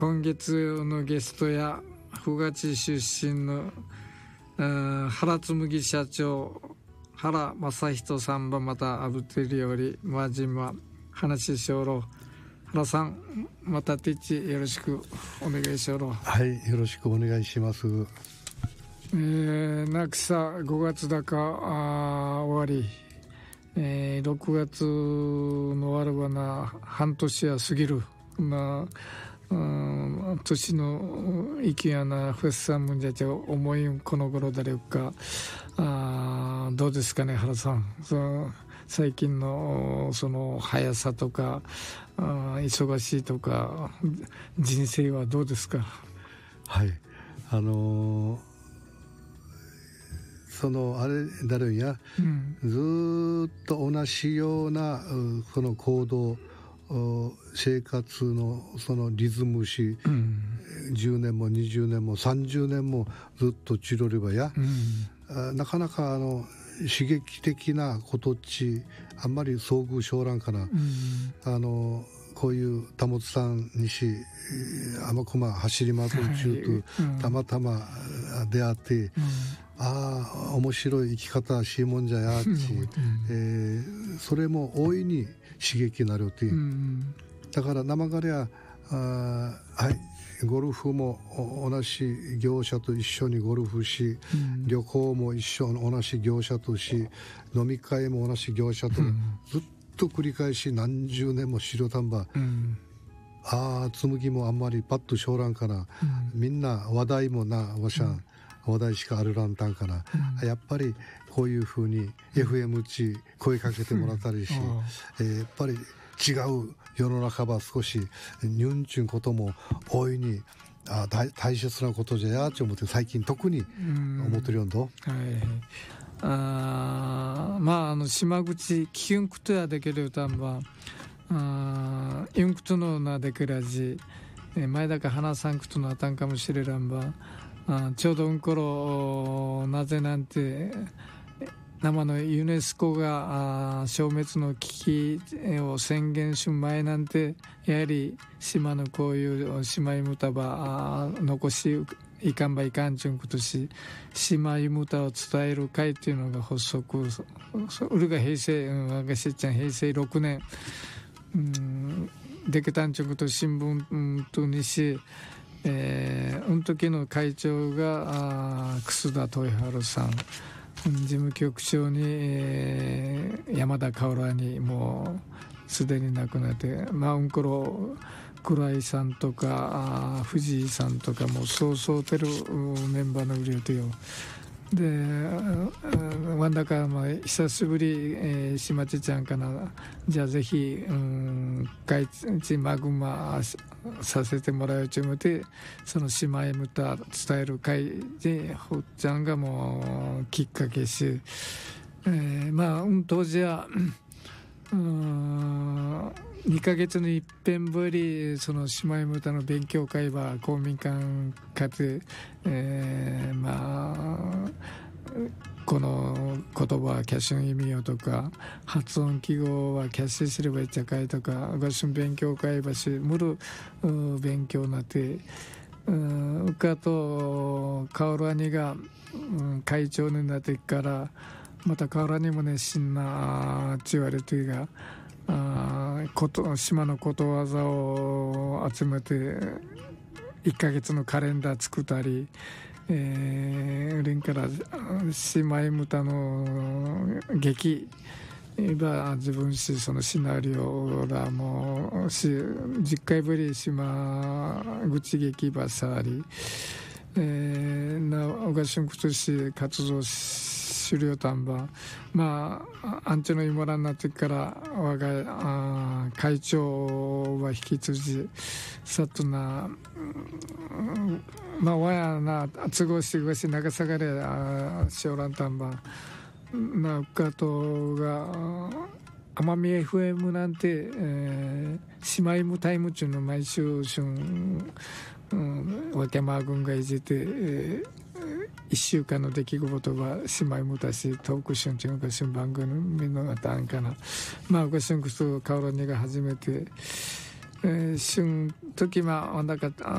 今月のゲストや富樫出身の原紬社長原正人さんばまたあぶてるよりまじま話しょうろ原さんまたてちよろしくお願いしようろ。 はい、よろしくお願いします。 なくさ5月だか終わり、6月の終わるわな半年は過ぎるな年の息やなフェスさんもんじゃちゃ思いこの頃だれかどうですかね原さん。最近のその速さとか忙しいとか人生はどうですか。 はい、そのあれだるんや、ずっと同じようなこの行動生活のそのリズムし、10年も20年も30年もずっとチロリバや、なかなか刺激的なことっちあんまり遭遇しょうらんかな、こういう貨物さんにし天駒走り回る中と、たまたま出会って、面白い生き方しいもんじゃやっち、それも大いに刺激になるって、だから生がりゃゴルフも同じ業者と一緒にゴルフし、旅行も一緒の同じ業者とし、飲み会も同じ業者と、ずっと繰り返し何十年もしろたんば、紬もあんまりパッとしょうらんかな、みんな話題もなわしゃん、話題しかあるらんたんかな、やっぱりこういうふうに FM ち声かけてもらったりし、やっぱり違う世の中は少しニュンチュンことも大いに大切なことじゃやと思って最近特に思ってるよんど。 島口キュンクトやできる歌はユンクトのなできらじ前だか花さんくとのあたんかもしれらんばちょうどうんころなぜなんて生のユネスコが消滅の危機を宣言する前なんてやはり島のこういう島いむたば残しいかんばいかんちゅうことし島いむたを伝える会っていうのが発足うるが平成我がしっちゃん平成6年できたんちゅうこと新聞とにし時の会長が楠田豊春さん事務局長に、山田薫にもうすでに亡くなってころ倉井さんとか藤井さんとかもそうそうてるメンバーの売りよとよでワンダカ久しぶり、島地ちゃんかなじゃあぜひ会地マグマさせてもらうちゅうもてその島へむた伝える会でほっちゃんがもうきっかけし、当時は2ヶ月に一遍ぶりその島へむたの勉強会は公民館かつ、この言葉はキャッシュの意味よとか発音記号はキャッシュすればいっちゃかいとかごしん勉強会ばしむる勉強なってうかとカオラニが会長になってからまたカオラニも熱心なちわれというが島のことわざを集めて1ヶ月のカレンダー作ったりレンから島へむたの劇ば自分しそのシナリオらもし10回ぶり島口劇ばさりおがしんくとし活動しるよたんばアンチのイモラになってから我が会長は引き継ぎさっとなわやな都合しごし長さがれしおらんたんばなうかとが奄美 FM なんて、姉妹ムタイム中の毎週わけま軍がいじって、1週間の出来事は姉妹ムタしトークシュンチュンがしゅん番組のがたんかなごしゅんくすかおらにが初めて春時まなんか